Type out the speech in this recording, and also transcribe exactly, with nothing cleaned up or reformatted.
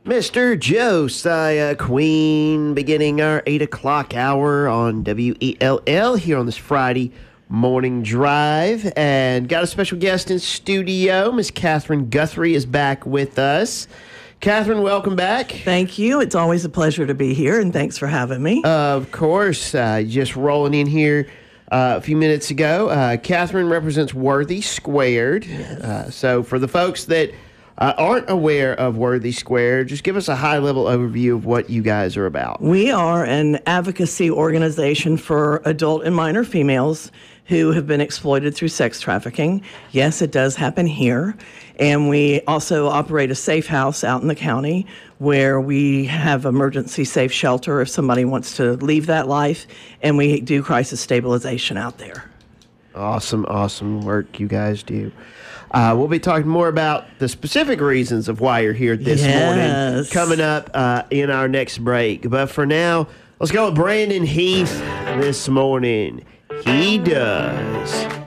Mister Josiah Queen, beginning our eight o'clock hour on W E L L here on this Friday morning drive. And got a special guest in studio. Miss Catherine Guthrie is back with us. Catherine, welcome back. Thank you. It's always a pleasure to be here, and thanks for having me. Of course. Uh, just rolling in here uh, a few minutes ago. Uh, Catherine represents Worthy Squared. Yes. Uh, so for the folks that Uh, aren't aware of Worthy Squared, just give us a high-level overview of what you guys are about. We are an advocacy organization for adult and minor females who have been exploited through sex trafficking. Yes, it does happen here. And we also operate a safe house out in the county where we have emergency safe shelter if somebody wants to leave that life, and we do crisis stabilization out there. Awesome, awesome work you guys do. Uh, we'll be talking more about the specific reasons of why you're here this Yes. morning coming up uh, in our next break. But for now, let's go with Brandon Heath this morning. He does.